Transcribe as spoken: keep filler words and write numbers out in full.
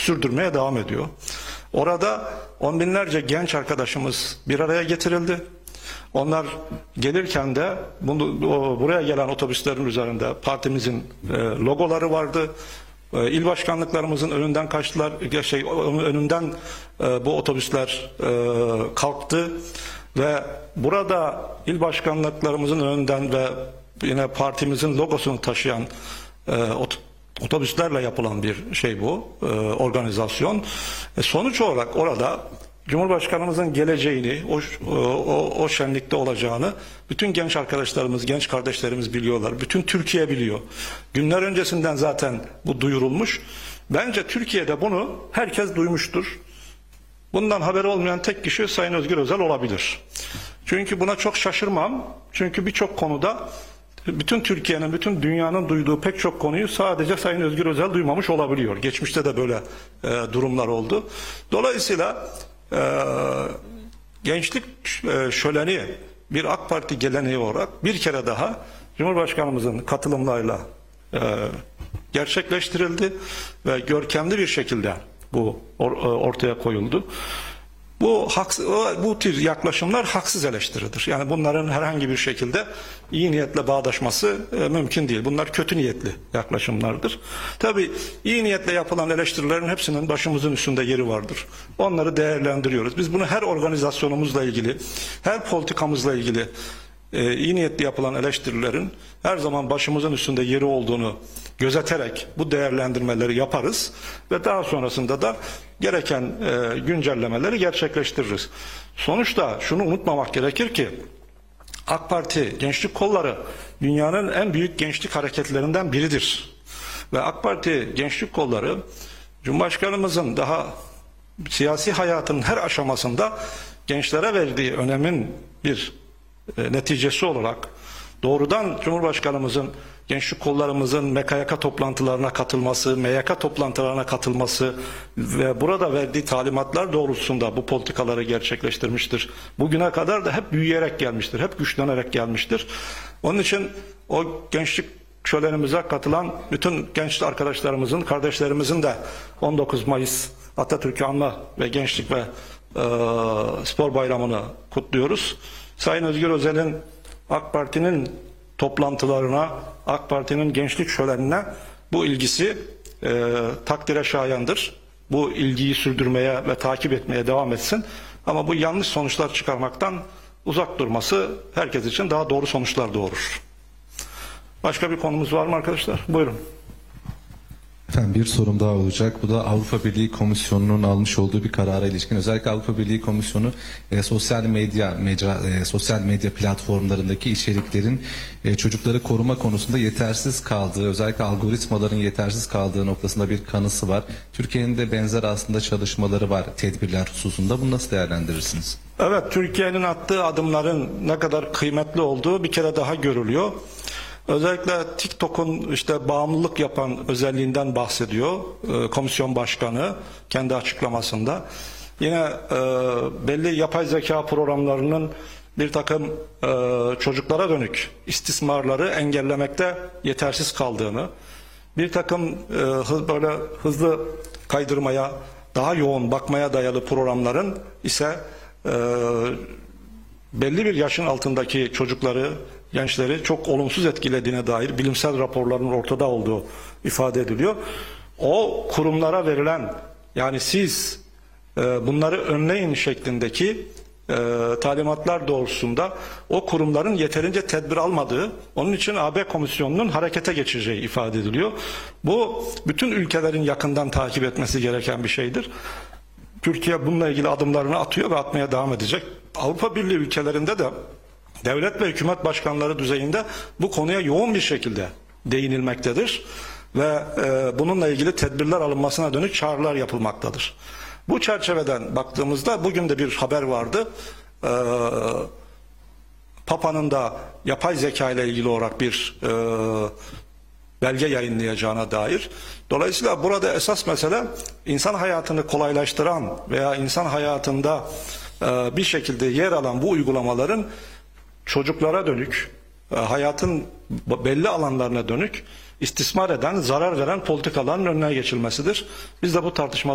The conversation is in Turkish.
sürdürmeye devam ediyor. Orada on binlerce genç arkadaşımız bir araya getirildi. Onlar gelirken de bunu, o, buraya gelen otobüslerin üzerinde partimizin e, logoları vardı. E, il başkanlıklarımızın önünden kaçtılar. Şey, önünden e, bu otobüsler e, kalktı ve burada il başkanlıklarımızın önünden ve yine partimizin logosunu taşıyan e, otobüslerle yapılan bir şey bu e, organizasyon. E, sonuç olarak orada Cumhurbaşkanımızın geleceğini, o, o, o şenlikte olacağını bütün genç arkadaşlarımız, genç kardeşlerimiz biliyorlar. Bütün Türkiye biliyor. Günler öncesinden zaten bu duyurulmuş. Bence Türkiye'de bunu herkes duymuştur. Bundan haberi olmayan tek kişi Sayın Özgür Özel olabilir. Çünkü buna çok şaşırmam. Çünkü birçok konuda bütün Türkiye'nin, bütün dünyanın duyduğu pek çok konuyu sadece Sayın Özgür Özel duymamış olabiliyor. Geçmişte de böyle e, durumlar oldu. Dolayısıyla e, gençlik e, şöleni bir AK Parti geleneği olarak bir kere daha Cumhurbaşkanımızın katılımlarıyla e, gerçekleştirildi ve görkemli bir şekilde bu or, ortaya koyuldu. Bu haksız, bu tür yaklaşımlar haksız eleştiridir. Yani bunların herhangi bir şekilde iyi niyetle bağdaşması e, mümkün değil. Bunlar kötü niyetli yaklaşımlardır. Tabii iyi niyetle yapılan eleştirilerin hepsinin başımızın üstünde yeri vardır. Onları değerlendiriyoruz. Biz bunu her organizasyonumuzla ilgili, her politikamızla ilgili e, iyi niyetli yapılan eleştirilerin her zaman başımızın üstünde yeri olduğunu gözeterek bu değerlendirmeleri yaparız ve daha sonrasında da gereken e, güncellemeleri gerçekleştiririz. Sonuçta şunu unutmamak gerekir ki AK Parti Gençlik Kolları dünyanın en büyük gençlik hareketlerinden biridir. Ve AK Parti Gençlik Kolları Cumhurbaşkanımızın daha siyasi hayatının her aşamasında gençlere verdiği önemin bir e, neticesi olarak doğrudan Cumhurbaşkanımızın gençlik kollarımızın M K Y K toplantılarına katılması, M Y K toplantılarına katılması ve burada verdiği talimatlar doğrultusunda bu politikaları gerçekleştirmiştir. Bugüne kadar da hep büyüyerek gelmiştir, hep güçlenerek gelmiştir. Onun için o gençlik şölenimize katılan bütün genç arkadaşlarımızın, kardeşlerimizin de on dokuz Mayıs Atatürk'ü anma ve gençlik ve e, spor bayramını kutluyoruz. Sayın Özgür Özel'in AK Parti'nin toplantılarına, AK Parti'nin gençlik şölenine bu ilgisi e, takdire şayandır. Bu ilgiyi sürdürmeye ve takip etmeye devam etsin. Ama bu yanlış sonuçlar çıkarmaktan uzak durması herkes için daha doğru sonuçlar doğurur. Başka bir konumuz var mı arkadaşlar? Buyurun. Efendim bir sorum daha olacak. Bu da Avrupa Birliği Komisyonu'nun almış olduğu bir karara ilişkin. Özellikle Avrupa Birliği Komisyonu e, sosyal medya mecra, e, sosyal medya platformlarındaki içeriklerin e, çocukları koruma konusunda yetersiz kaldığı, özellikle algoritmaların yetersiz kaldığı noktasında bir kanısı var. Türkiye'nin de benzer aslında çalışmaları var tedbirler hususunda. Bunu nasıl değerlendirirsiniz? Evet, Türkiye'nin attığı adımların ne kadar kıymetli olduğu bir kere daha görülüyor. Özellikle TikTok'un işte bağımlılık yapan özelliğinden bahsediyor e, komisyon başkanı kendi açıklamasında. Yine e, belli yapay zeka programlarının bir takım e, çocuklara dönük istismarları engellemekte yetersiz kaldığını, bir takım e, hı, böyle hızlı kaydırmaya, daha yoğun bakmaya dayalı programların ise e, belli bir yaşın altındaki çocukları, gençleri çok olumsuz etkilediğine dair bilimsel raporların ortada olduğu ifade ediliyor. O kurumlara verilen, yani siz e, bunları önleyin şeklindeki e, talimatlar doğrultusunda o kurumların yeterince tedbir almadığı, onun için A B Komisyonu'nun harekete geçeceği ifade ediliyor. Bu bütün ülkelerin yakından takip etmesi gereken bir şeydir. Türkiye bununla ilgili adımlarını atıyor ve atmaya devam edecek. Avrupa Birliği ülkelerinde de devlet ve hükümet başkanları düzeyinde bu konuya yoğun bir şekilde değinilmektedir ve e, bununla ilgili tedbirler alınmasına dönük çağrılar yapılmaktadır. Bu çerçeveden baktığımızda bugün de bir haber vardı. E, Papa'nın da yapay zeka ile ilgili olarak bir e, belge yayınlayacağına dair. Dolayısıyla burada esas mesele insan hayatını kolaylaştıran veya insan hayatında e, bir şekilde yer alan bu uygulamaların çocuklara dönük, hayatın belli alanlarına dönük istismar eden, zarar veren politikaların önüne geçilmesidir. Biz de bu tartışmaları